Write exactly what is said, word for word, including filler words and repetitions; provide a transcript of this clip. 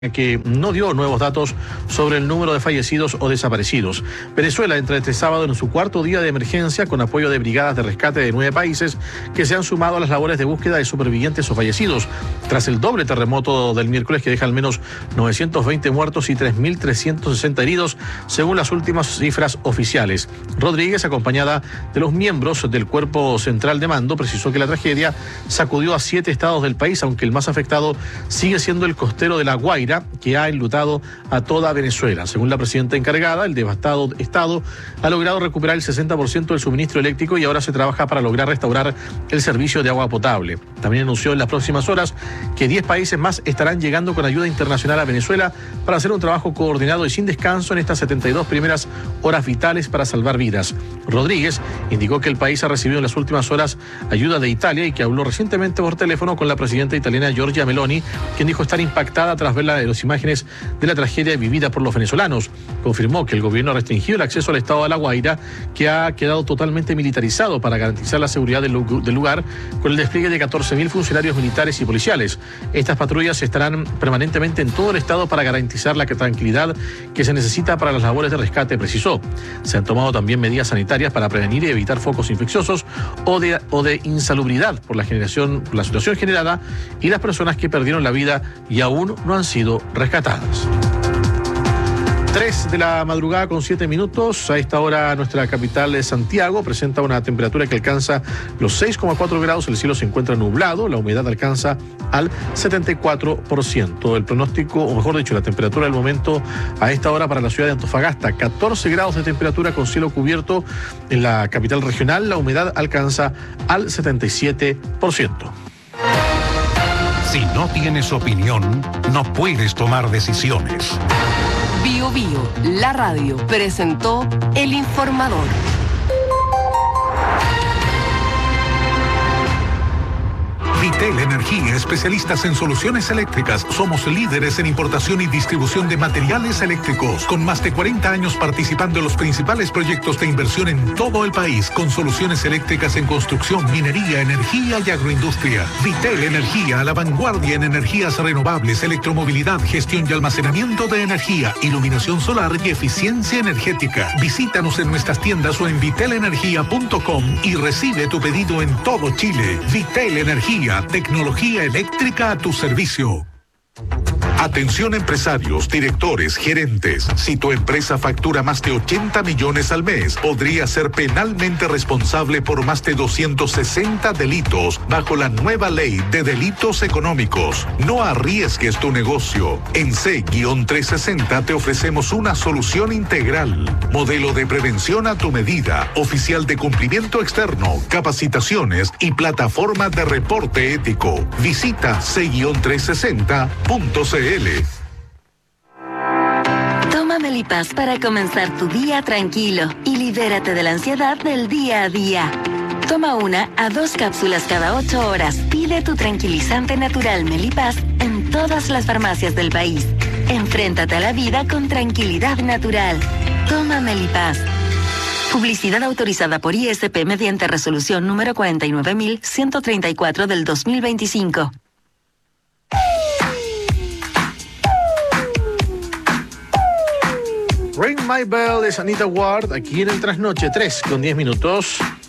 que no dio nuevos datos sobre el número de fallecidos o desaparecidos. Venezuela entra este sábado en su cuarto día de emergencia con apoyo de brigadas de rescate de nueve países que se han sumado a las labores de búsqueda de supervivientes o fallecidos tras el doble terremoto del miércoles que deja al menos novecientos veinte muertos y tres mil trescientos sesenta heridos según las últimas cifras oficiales. Rodríguez, acompañada de los miembros del Cuerpo Central de Mando, precisó que la tragedia sacudió a siete estados del país, aunque el más afectado sigue siendo el costero de La Guaira, que ha enlutado a toda Venezuela. Según la presidenta encargada, el devastado estado ha logrado recuperar el sesenta por ciento del suministro eléctrico y ahora se trabaja para lograr restaurar el servicio de agua potable. También anunció en las próximas horas que diez países más estarán llegando con ayuda internacional a Venezuela para hacer un trabajo coordinado y sin descanso en estas setenta y dos primeras horas vitales para salvar vidas. Rodríguez indicó que el país ha recibido en las últimas horas ayuda de Italia y que habló recientemente por teléfono con la presidenta italiana Giorgia Meloni, quien dijo estar impactada tras ver la de las imágenes de la tragedia vivida por los venezolanos. Confirmó que el gobierno ha restringido el acceso al estado de La Guaira, que ha quedado totalmente militarizado para garantizar la seguridad del lugar, con el despliegue de catorce mil funcionarios militares y policiales. Estas patrullas estarán permanentemente en todo el estado para garantizar la tranquilidad que se necesita para las labores de rescate, precisó. Se han tomado también medidas sanitarias para prevenir y evitar focos infecciosos o de, o de insalubridad por la generación, por la situación generada y las personas que perdieron la vida y aún no han sido rescatadas. tres de la madrugada con siete minutos. A esta hora nuestra capital de Santiago presenta una temperatura que alcanza los seis coma cuatro grados. El cielo se encuentra nublado. La humedad alcanza al setenta y cuatro por ciento. El pronóstico, o mejor dicho, la temperatura del momento a esta hora para la ciudad de Antofagasta. catorce grados de temperatura con cielo cubierto en la capital regional. La humedad alcanza al setenta y siete por ciento. Si no tienes opinión, no puedes tomar decisiones. Bio Bio, la radio, presentó El Informador. Vitel Energía, especialistas en soluciones eléctricas. Somos líderes en importación y distribución de materiales eléctricos, con más de cuarenta años participando en los principales proyectos de inversión en todo el país, con soluciones eléctricas en construcción, minería, energía y agroindustria. Vitel Energía, a la vanguardia en energías renovables, electromovilidad, gestión y almacenamiento de energía, iluminación solar y eficiencia energética. Visítanos en nuestras tiendas o en vitel energía punto com y recibe tu pedido en todo Chile. Vitel Energía, tecnología eléctrica a tu servicio. Atención empresarios, directores, gerentes. Si tu empresa factura más de ochenta millones al mes, podría ser penalmente responsable por más de doscientos sesenta delitos bajo la nueva ley de delitos económicos. No arriesgues tu negocio. En C trescientos sesenta te ofrecemos una solución integral. Modelo de prevención a tu medida, oficial de cumplimiento externo, capacitaciones y plataforma de reporte ético. Visita C trescientos sesenta punto c l. Toma Melipaz para comenzar tu día tranquilo y libérate de la ansiedad del día a día. Toma una a dos cápsulas cada ocho horas. Pide tu tranquilizante natural Melipaz en todas las farmacias del país. Enfréntate a la vida con tranquilidad natural. Toma Melipaz. Publicidad autorizada por I S P mediante resolución número cuarenta y nueve mil ciento treinta y cuatro del dos mil veinticinco. Ring My Bell de Anita Ward, aquí en el Trasnoche, tres con diez minutos.